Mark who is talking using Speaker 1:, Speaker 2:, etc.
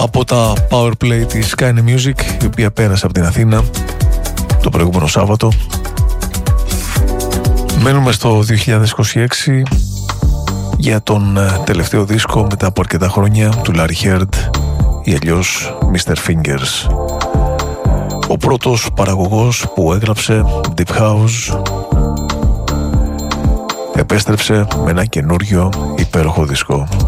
Speaker 1: από τα Powerplay της Skyne Music, η οποία πέρασε από την Αθήνα το προηγούμενο Σάββατο. Μένουμε στο 2026 για τον τελευταίο δίσκο μετά από αρκετά χρόνια του Larry Heard ή αλλιώς Mr. Fingers. Ο πρώτος παραγωγός που έγραψε Deep House επέστρεψε με ένα καινούριο υπέροχο δίσκο.